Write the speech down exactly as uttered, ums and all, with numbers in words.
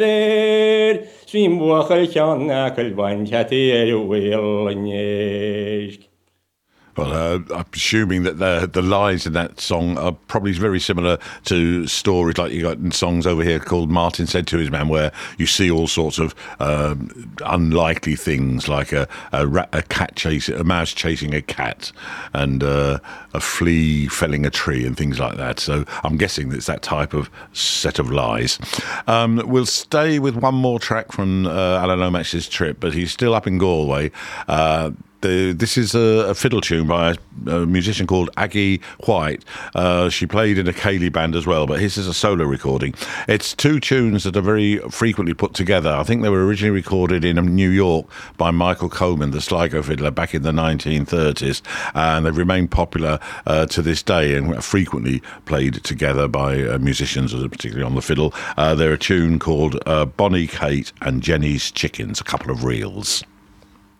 Swim Wachel Van Chatty Well, uh, I'm assuming that the the lines in that song are probably very similar to stories like you got in songs over here called Martin Said to His Man, where you see all sorts of um, unlikely things like a a, rat, a cat chasing, a mouse chasing a cat, and uh, a flea felling a tree and things like that. So I'm guessing that it's that type of set of lies. Um, we'll stay with one more track from uh, Alan Lomax's trip, but he's still up in Galway. Uh, The, this is a, a fiddle tune by a, a musician called Aggie White. Uh, she played in a Cayley band as well, but his is a solo recording. It's two tunes that are very frequently put together. I think they were originally recorded in New York by Michael Coleman, the Sligo fiddler, back in the nineteen thirties, and they've remained popular uh, to this day and are frequently played together by uh, musicians, particularly on the fiddle. Uh, they're a tune called uh, Bonnie Kate and Jenny's Chickens, a couple of reels.